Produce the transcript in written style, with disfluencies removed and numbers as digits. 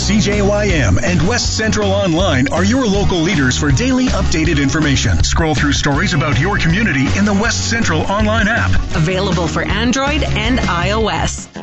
CJYM and West Central Online are your local leaders for daily updated information. Scroll through stories about your community in the West Central Online app. Available for Android and iOS.